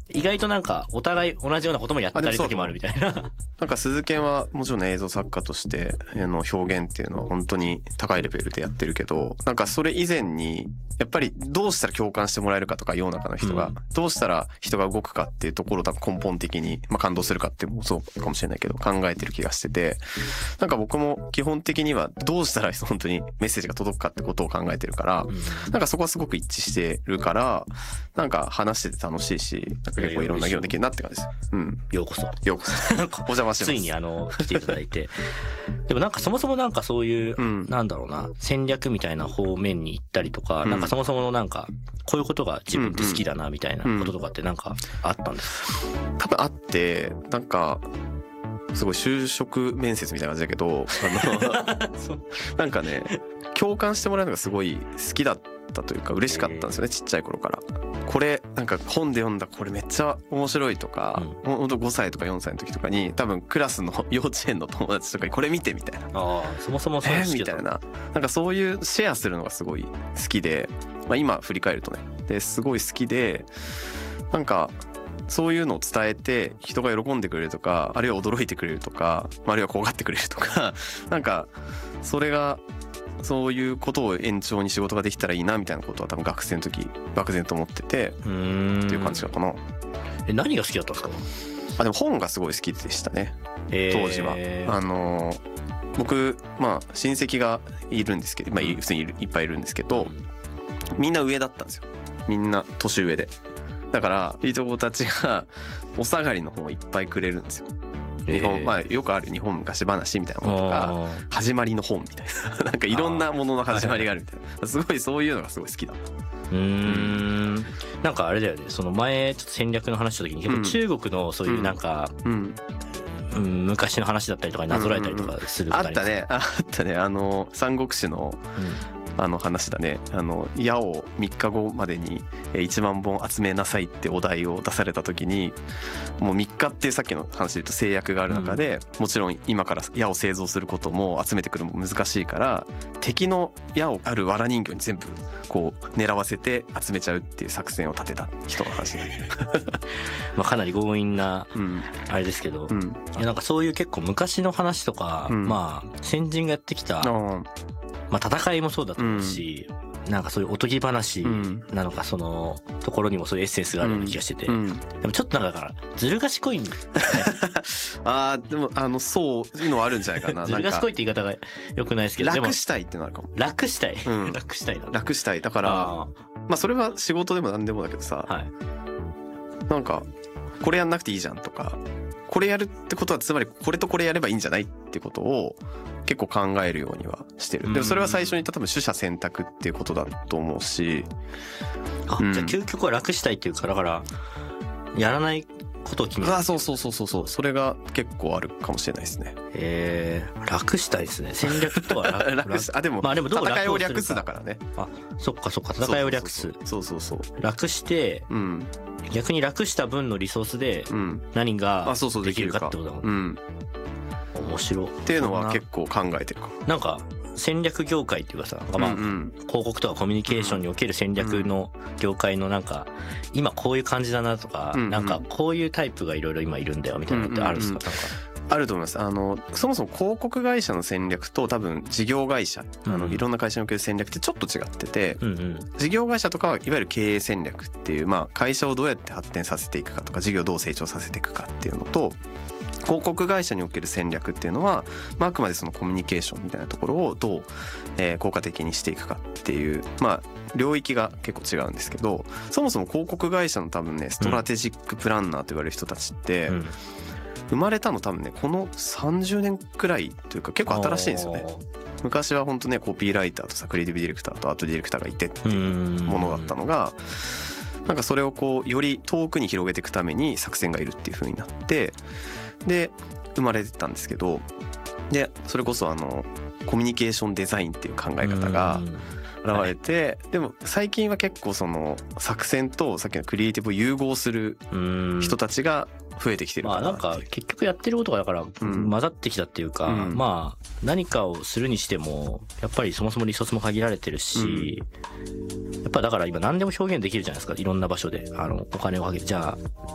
意外となんかお互い同じようなこともやったり時もあるみたいな。 なんか鈴研はもちろん映像作家としての表現っていうのは本当に高いレベルでやってるけど、なんかそれ以前にやっぱりどうしたら共感してもらえるかとか、世の中の人がどうしたら人が動くかっていうところを多分根本的に、まあ、感動するかってもそうかもしれないけど考えてる気がしてて、なんか僕も基本的にはどうしたら本当にメッセージが届くかってことを考えてるから、なんかそこはすごく一致してるから、なんか話してて楽しいし、なんか結構いろんな議論できるなって感じです。うん。 ようこそ。 ようこそ。お邪魔します。 ついに来ていただいて。でもなんかそもそもなんかそういう、なんだろうな、戦略みたいな方面に行ったりとか、なんかそもそものなんか、こういうことが自分って好きだなみたいなこととかってなんかあったんですか？ 多分あって、なんか、すごい就職面接みたいな感じだけど、なんかね、共感してもらうのがすごい好きだったというか嬉しかったんですよね、ちっちゃい頃から。これなんか本で読んだこれめっちゃ面白いとか、ほんと5歳とか4歳の時とかに多分クラスの幼稚園の友達とかにこれ見てみたいな。 そもそもそうみたいな。なんかそういうシェアするのがすごい好きで、まあ今振り返るとね、ですごい好きで、なんかそういうのを伝えて人が喜んでくれるとか、あるいは驚いてくれるとか、あるいは怖がってくれるとか、なんかそれがそういうことを延長に仕事ができたらいいなみたいなことは多分学生の時漠然と思っててっていう感じかな。 何が好きだったんですか？ でも本がすごい好きでしたね、当時は。僕まあ親戚がいるんですけど、まあ普通にいっぱいいるんですけど、みんな上だったんですよ。みんな年上で。だからいとこたちがお下がりの本をいっぱいくれるんですよ。日本、まあよくある日本昔話みたいなものとか、始まりの本みたいな、なんかいろんなものの始まりがあるみたいな、すごいそういうのがすごい好きだ。 なんかあれだよね、その前ちょっと戦略の話した時に結構中国のそういうなんか、昔の話だったりとかになぞらえたりとかするあったね、三国志の話だね。矢を3日後までに1万本集めなさいってお題を出された時に、もう3日っていうさっきの話で言うと制約がある中で、もちろん今から矢を製造することも集めてくるのも難しいから、敵の矢をある藁人形に全部こう狙わせて集めちゃうっていう作戦を立てた人の話ね。 まあかなり強引なあれですけど、いやなんかそういう結構昔の話とか、まあ先人がやってきたまあ戦いもそうだと思うし、なんかそういうおとぎ話なのか、そのところにもそういうエッセンスがあるような気がしてて、でもちょっとなんかだからずる賢いんだよね。 でもそういうのはあるんじゃないかな。 ずる賢いって言い方が良くないですけど、 楽したいってなるかも。 楽したい、楽したいな。 楽したいだから、まあそれは仕事でも何でもだけどさ、なんかこれやんなくていいじゃんとか、これやるってことはつまりこれとこれやればいいんじゃないってことを結構考えるようにはしてる。でもそれは最初に言った多分取捨選択っていうことだと思うし、 じゃあ究極は楽したいっていうか、だからやらないことを決める。 そうそれが結構あるかもしれないですね。 楽したいですね。戦略とは楽でも、まあでも戦いを略すだからね。 そっか戦いを略す。 そう楽して、逆に楽した分のリソースで何ができるかってことだもん。面白っていうのは結構考えてるかも。 なんか戦略業界っていうかさ、まあ広告とかコミュニケーションにおける戦略の業界のなんか今こういう感じだなとか、なんかこういうタイプがいろいろ今いるんだよみたいなのってあるんですか？なんかあると思います。そもそも広告会社の戦略と多分事業会社、いろんな会社における戦略ってちょっと違ってて、事業会社とかはいわゆる経営戦略っていう、まあ会社をどうやって発展させていくかとか、事業をどう成長させていくかっていうのと、広告会社における戦略っていうのは、あくまでそのコミュニケーションみたいなところをどう、効果的にしていくかっていう、まあ領域が結構違うんですけど、そもそも広告会社の多分ね、ストラテジックプランナーと言われる人たちって、生まれたの多分ね、この30年くらいというか結構新しいんですよね。昔は本当ね、コピーライターとさ、クリエイティブディレクターとアートディレクターがいてっていうものだったのが、なんかそれをこうより遠くに広げていくために作戦がいるっていう風になって、で生まれてたんですけど、でそれこそコミュニケーションデザインっていう考え方が現れて、でも最近は結構その作戦とさっきのクリエイティブを融合する人たちが増えてきてるかな。 なんか結局やってることがだから混ざってきたっていうか、まあ何かをするにしてもやっぱりそもそもリソースも限られてるし、やっぱだから今何でも表現できるじゃないですか、いろんな場所でお金をかけて、じゃあ